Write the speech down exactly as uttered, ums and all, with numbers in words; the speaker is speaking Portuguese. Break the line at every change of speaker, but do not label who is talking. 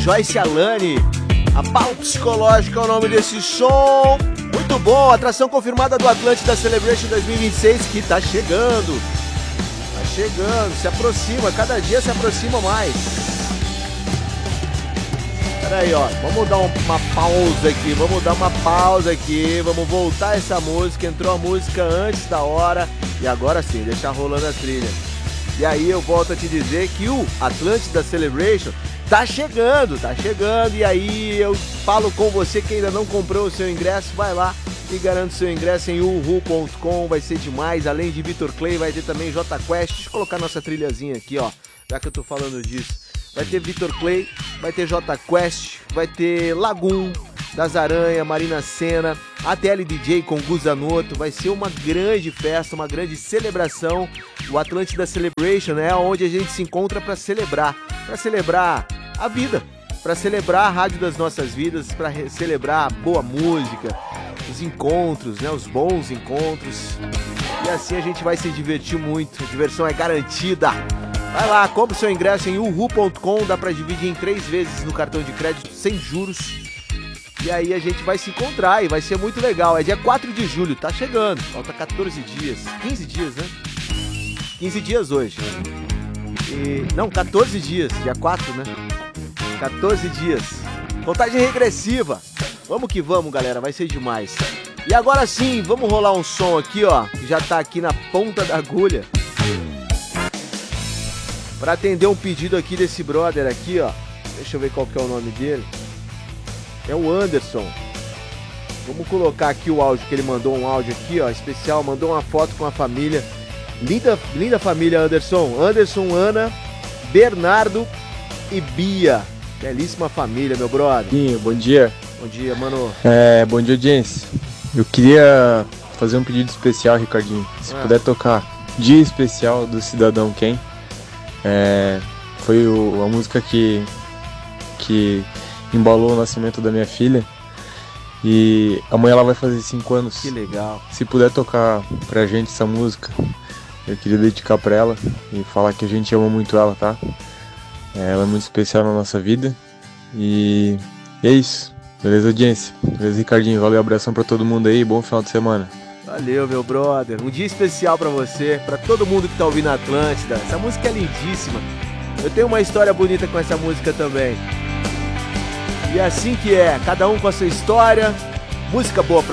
Joyce Alane. Apau Psicológica é o nome desse som. Muito bom, atração confirmada do Atlântida Celebration dois mil e vinte e seis, que tá chegando. Tá chegando, se aproxima, cada dia se aproxima mais. Pera aí, ó, vamos dar uma pausa aqui, vamos dar uma pausa aqui, vamos voltar essa música, entrou a música antes da hora, e agora sim, deixar rolando a trilha. E aí eu volto a te dizer que o Atlântida Celebration tá chegando, tá chegando, e aí eu falo com você que ainda não comprou o seu ingresso, vai lá e garante o seu ingresso em uhu ponto com, vai ser demais, além de Vitor Clay, vai ter também J Quest, deixa eu colocar nossa trilhazinha aqui, ó, já que eu tô falando disso. Vai ter Vitor Clay, vai ter J Quest, vai ter Lagoon, Das Aranha, Marina Sena, A T L D J com Guzanoto, vai ser uma grande festa, uma grande celebração. O Atlântida Celebration é onde a gente se encontra para celebrar, para celebrar a vida, para celebrar a rádio das nossas vidas, para celebrar a boa música, os encontros, né, os bons encontros. E assim a gente vai se divertir muito, a diversão é garantida. Vai lá, compra o seu ingresso em uhu ponto com, dá pra dividir em três vezes no cartão de crédito sem juros. E aí a gente vai se encontrar e vai ser muito legal. É dia quatro de julho, tá chegando, falta quatorze dias, quinze dias, né? quinze dias hoje. E, não, quatorze dias, dia quatro, né? quatorze dias. Contagem regressiva. Vamos que vamos, galera, vai ser demais. E agora sim, vamos rolar um som aqui, ó, que já tá aqui na ponta da agulha. Pra atender um pedido aqui desse brother aqui, ó. Deixa eu ver qual que é o nome dele. É o Anderson. Vamos colocar aqui o áudio que ele mandou, um áudio aqui, ó, especial. Mandou uma foto com a família. Linda, linda família, Anderson. Anderson, Ana, Bernardo e Bia. Belíssima família, meu brother.
Bom dia.
Bom dia, mano.
É, bom dia, audiência. Eu queria fazer um pedido especial, Ricardinho. Se ah. puder tocar Dia Especial do Cidadão Quem. É, foi o, a música que, que embalou o nascimento da minha filha. E amanhã ela vai fazer cinco anos.
Que legal.
Se puder tocar pra gente essa música, eu queria dedicar pra ela e falar que a gente ama muito ela, tá? É, ela é muito especial na nossa vida. E, e é isso. Beleza, audiência? Beleza, Ricardinho? Valeu, abração pra todo mundo aí. Bom final de semana.
Valeu, meu brother. Um dia especial pra você, pra todo mundo que tá ouvindo a Atlântida. Essa música é lindíssima. Eu tenho uma história bonita com essa música também. E é assim que é, cada um com a sua história. Música boa pra